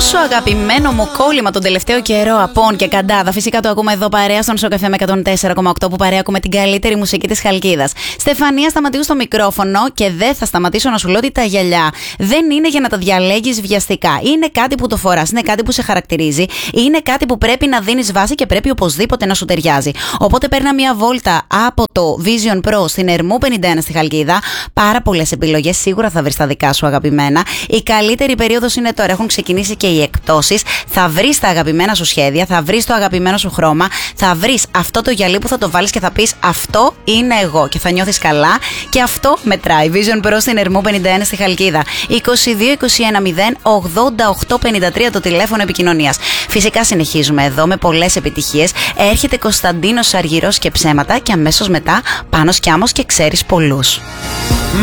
τόσο αγαπημένο μου κόλλημα τον τελευταίο καιρό από και Καντάδα. Φυσικά το ακούμε εδώ παρέα στον Σοκ FM με 104,8 που παρέα ακούμε την καλύτερη μουσική της Χαλκίδας. Στεφανία, σταματήσω στο μικρόφωνο και δεν θα σταματήσω να σου λέω ότι τα γυαλιά δεν είναι για να τα διαλέγεις βιαστικά. Είναι κάτι που το φοράς, είναι κάτι που σε χαρακτηρίζει, είναι κάτι που πρέπει να δίνεις βάση και πρέπει οπωσδήποτε να σου ταιριάζει. Οπότε παίρνα μια βόλτα από το Vision Pro στην Ερμού 51 στη Χαλκίδα. Πάρα πολλές επιλογές, σίγουρα θα βρεις τα δικά σου αγαπημένα. Η καλύτερη περίοδος είναι τώρα. Έχουν ξεκινήσει και οι εκπτώσεις. Θα βρεις τα αγαπημένα σου σχέδια, θα βρεις το αγαπημένο σου χρώμα, θα βρεις αυτό το γυαλί που θα το βάλεις και θα πεις αυτό είναι εγώ και θα νιώθεις καλά και αυτό μετράει. Vision Pro στην Ερμού 51 στη Χαλκίδα. 22 21 0 88 53 το τηλέφωνο επικοινωνίας. Φυσικά συνεχίζουμε εδώ με πολλές επιτυχίες. Έρχεται Κωνσταντίνος Αργυρός και ψέματα και αμέσως μετά Πάνος Κιάμος και ξέρεις πολλούς.